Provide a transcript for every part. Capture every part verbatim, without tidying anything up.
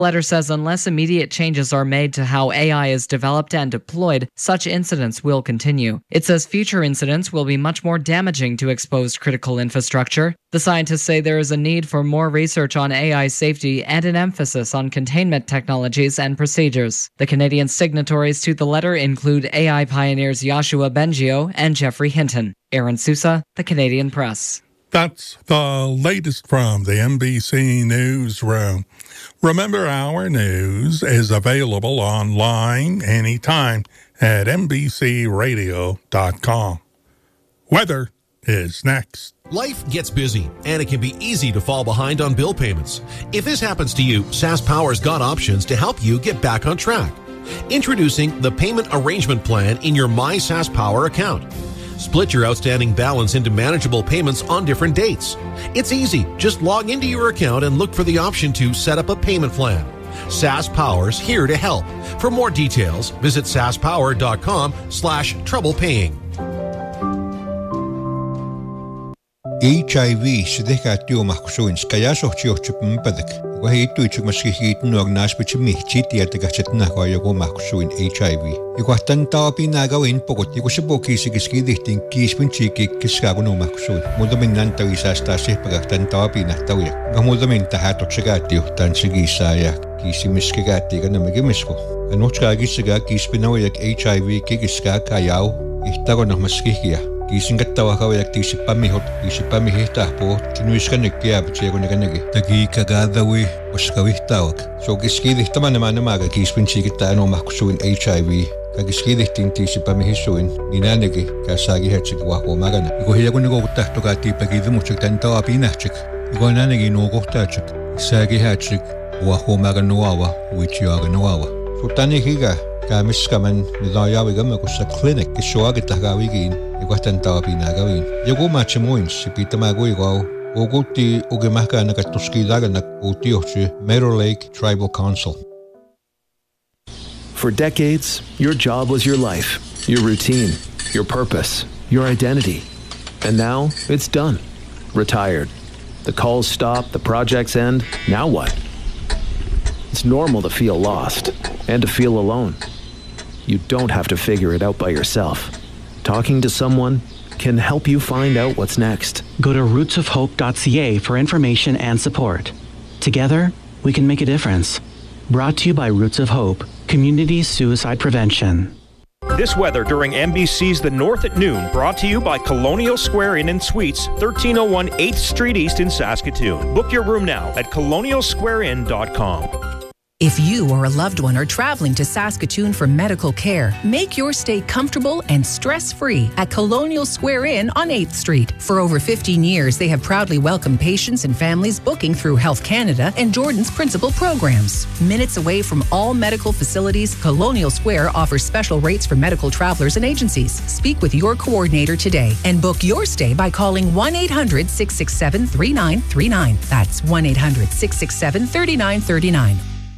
The letter says unless immediate changes are made to how A I is developed and deployed, such incidents will continue. It says future incidents will be much more damaging to exposed critical infrastructure. The scientists say there is a need for more research on A I safety and an emphasis on containment technologies and procedures. The Canadian signatories to the letter include A I pioneers Yoshua Bengio and Geoffrey Hinton. Aaron Sousa, The Canadian Press. That's the latest from the N B C Newsroom. Remember, our news is available online anytime at N B C radio dot com. Weather is next. Life gets busy, and it can be easy to fall behind on bill payments. If this happens to you, SaskPower's got options to help you get back on track. Introducing the Payment Arrangement Plan in your My SaskPower account. Split your outstanding balance into manageable payments on different dates. It's easy. Just log into your account and look for the option to set up a payment plan. SaskPower's here to help. For more details, visit saskpower.com slash trouble paying. H I V sidekat mahkusuins kaya sohchiochup mpadak. Wahito ichuk maskihit no agnashpich mihchiti at gachetna koyo mahkusuin H I V. Iguatan tapi nagawin pokot igusiboki sigiskidihting kispin chiki kiskago no mahkusuin. Mudamin nantawisas tasih pagaktan tapi nahtawiyak. Gamudamin tahatot sigati tan sigisaya kisimiskigati ganamagimisko. Anochkagi siga kispinawayak H I V kikiska kayaw ihtago na maskikia. Kisingattawahawayak tisipamihot tisipamihitahpo kinuiskanekkiaputiakunnikanagi takikagadawi oskawihtaawak so kiskidihtamanamanaamaga kispinchikitaanomahkusuin H I V kakiskidihtin tisipamihisuin ninanegi kasagihatsik wahwamagana ikuhiyakunnikokutahtokaatipakivimutsik tantawaapinahtsik ikonanegi nuukohtaatsak isagihatsik wahwamaganuawa wichiaganawawa so tanihiga kamiskaman nidayawigamma kussa clinic kisuagitahgawigin iguatan tawapinagawin. Yago machimuins sipitamagoigaw uguti ugimahka nakatuskidaganak utiochi Meadow Lake Tribal Council. For decades, your job was your life, your routine, your purpose, your identity. And now it's done. Retired. The calls stop, the projects end. Now what? It's normal to feel lost and to feel alone. You don't have to figure it out by yourself. Talking to someone can help you find out what's next. Go to roots of hope dot c a for information and support. Together, we can make a difference. Brought to you by Roots of Hope, Community Suicide Prevention. This weather during N B C's The North at Noon, brought to you by Colonial Square Inn and Suites, thirteen oh one eighth Street East in Saskatoon. Book your room now at colonial square inn dot com. If you or a loved one are traveling to Saskatoon for medical care, make your stay comfortable and stress-free at Colonial Square Inn on eighth Street. For over fifteen years, they have proudly welcomed patients and families booking through Health Canada and Jordan's principal programs. Minutes away from all medical facilities, Colonial Square offers special rates for medical travelers and agencies. Speak with your coordinator today and book your stay by calling one eight hundred six six seven three nine three nine. That's one eight hundred six six seven three nine three nine.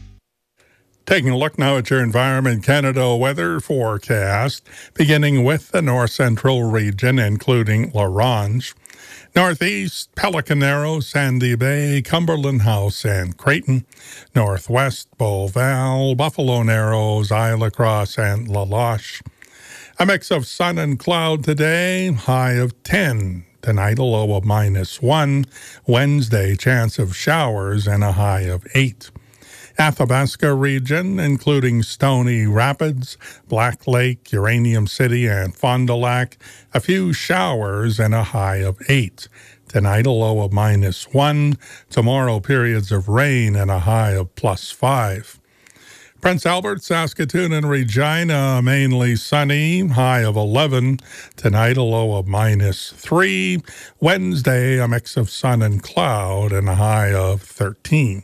Taking a look now at your Environment Canada weather forecast, beginning with the north central region, including La Ronge, northeast, Pelican Narrow, Sandy Bay, Cumberland House, and Creighton, northwest, Beauval, Buffalo Narrows, Isle Cross, and La Loche. A mix of sun and cloud today, high of ten. Tonight, a low of minus one. Wednesday, chance of showers and a high of eight. Athabasca region, including Stony Rapids, Black Lake, Uranium City, and Fond du Lac, a few showers and a high of eight. Tonight, a low of minus one. Tomorrow, periods of rain and a high of plus five. Prince Albert, Saskatoon, and Regina, mainly sunny, high of eleven. Tonight, a low of minus three. Wednesday, a mix of sun and cloud and a high of thirteen.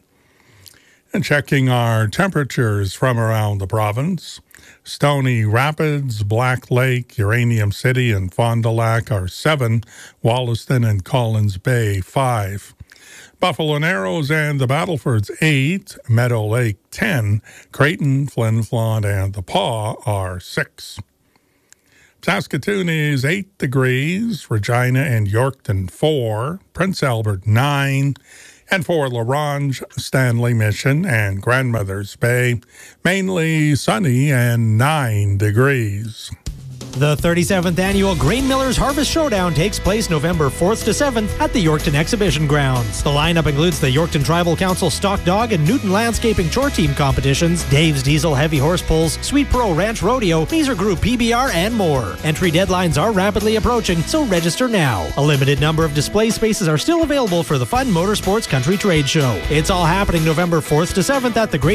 And checking our temperatures from around the province, Stony Rapids, Black Lake, Uranium City, and Fond du Lac are seven, Wollaston and Collins Bay five. Buffalo Narrows and the Battlefords eight, Meadow Lake ten, Creighton, Flin Flon, and the Paw are six. Saskatoon is eight degrees, Regina and Yorkton four, Prince Albert nine, And for La Ronge, Stanley Mission, and Grandmother's Bay, mainly sunny and nine degrees. The thirty-seventh Annual Grain Millers Harvest Showdown takes place November fourth to seventh at the Yorkton Exhibition Grounds. The lineup includes the Yorkton Tribal Council Stock Dog and Newton Landscaping Chore Team competitions, Dave's Diesel Heavy Horse Pulls, Sweet Pearl Ranch Rodeo, Measer Group P B R, and more. Entry deadlines are rapidly approaching, so register now. A limited number of display spaces are still available for the fun Motorsports Country Trade Show. It's all happening November fourth to seventh at the Great